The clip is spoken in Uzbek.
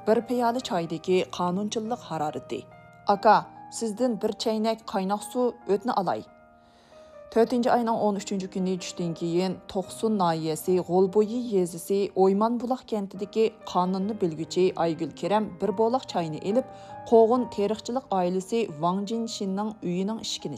bir piyola choydagi qonunchilik harorati. Aka, sizdan bir chaynak qaynoq suv o'tni olay. 4 ayının 13 günü düşdен keyin Toqsun nahiyesi G'olbo'yi yezisi O'ymanbuloq kentidagi qonunni bilgüchi Aygül Kerem bir bo'loq chayni elib, Qo'g'in teriqchilik oilasi Wang Jinshinning uyining eshigini